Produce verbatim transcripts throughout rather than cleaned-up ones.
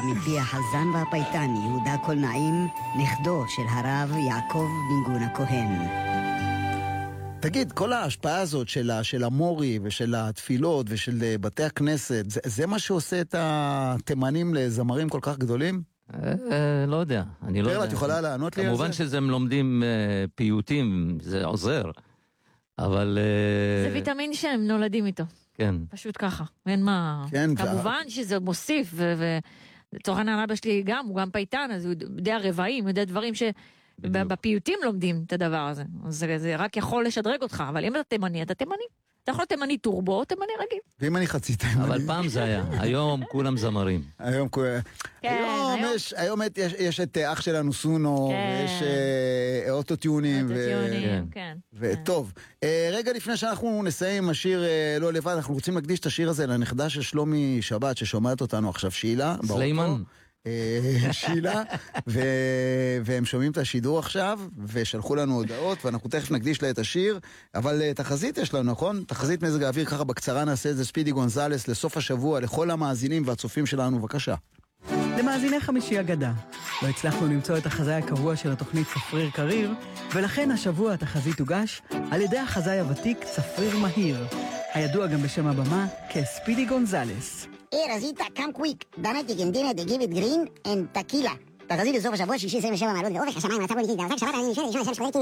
מפי החזן והפייטן יהודה קולנעים, נכדו של הרב יעקב בן גון הכהן. תגיד, כל ההשפעה הזאת של, של המורי ושל התפילות ושל בתי הכנסת, זה, זה מה שעושה את התימנים לזמרים כל כך גדולים? לא יודע, אני לא יודע. פרלה, את יכולה לענות לי על זה? כמובן שזה הם לומדים פיוטים, זה עוזר, אבל... זה ויטמין שהם נולדים איתו. כן. פשוט ככה, אין מה... כמובן שזה מוסיף, ולצורך העניין אבא שלי גם, הוא גם פייטן, אז הוא יודע רבעים, יודע דברים שבפיוטים לומדים את הדבר הזה. אז זה רק יכול לשדרג אותך, אבל אם אתה תימני, אתה תימני. אתה יכול תימני טורבו, או תימני רגיל. ואם אני חצי תימני... אבל פעם זה היה, היום כולם זמרים. היום כולם... היום היום יש את אח שלנו סונו, ויש אוטוטיונים. אוטוטיונים, כן. וטוב, רגע לפני שאנחנו נסיים עם השיר לא לבד, אנחנו רוצים להקדיש את השיר הזה לנכדה של שלומי שבת, ששומעת אותנו עכשיו, שילה. סליימן. שילה, והם שומעים את השידור עכשיו, ושלחו לנו הודעות, ואנחנו תכף נקדיש לה את השיר, אבל תחזית יש לנו, נכון? תחזית מזג האוויר, ככה בקצרה נעשה את זה, ספידי גונזלס, לסוף השבוע, לכל המאזינים והצופים שלנו, בבקשה. למאזיני חמישי אגדה, לא הצלחנו למצוא את החזאי הקבוע של התוכנית צפריר קריר, ולכן השבוע התחזית הוגש על ידי החזאי הוותיק צפריר מהיר, הידוע גם בשם הבמה כספידי גונזלס. Hey, Rosita, come quick. Dana Chiquintina to give it green and tequila. תחזית לסוף השבוע, שישי עשרים ושבע מעלות באופק, השמיים מצב פוליטי, דרזק שבת, אני נשאר, נשאר, נשאר,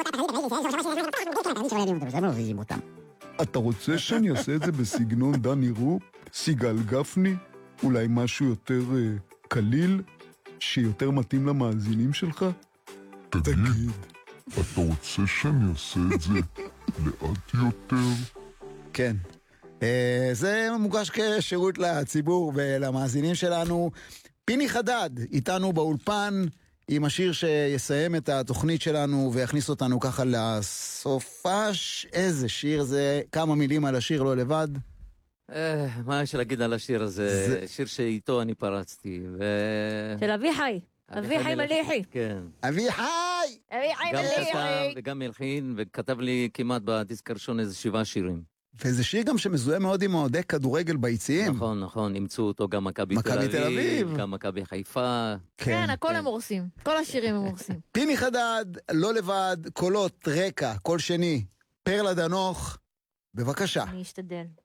נשאר, אתה רוצה שאני אעשה את זה בסגנון דני רופ, סיגל גפני, אולי משהו יותר קליל, שיותר מתאים למאזינים שלך? תגיד, אתה רוצה שאני אעשה את זה לאט יותר? כן. זה מוגש כשירות לציבור ולמאזינים שלנו. פיני חדד איתנו באולפן עם השיר שיסיים את התוכנית שלנו ויכניס אותנו ככה לסופש. איזה שיר זה? כמה מילים על השיר לא לבד? מה יש להגיד על השיר הזה? שיר שאיתו אני פרצתי. של אבי חי. אבי חי מליחי. כן. אבי חי! אבי חי גם מליחי. כתב וגם מלחין וכתב לי כמעט בדיסק הראשון איזה שבעה שירים. וזה שיר גם שמזוהה מאוד עם אוהדי כדורגל ביציעים. נכון, נכון, אימצו אותו גם מכבי תל אביב, גם מכבי חיפה. כן, הכל הם הורסים, כל השירים הם הורסים. פיני חדד, לא לבד, קולות, רקע, קול שני, פרלה דנוך, בבקשה. אני אשתדל.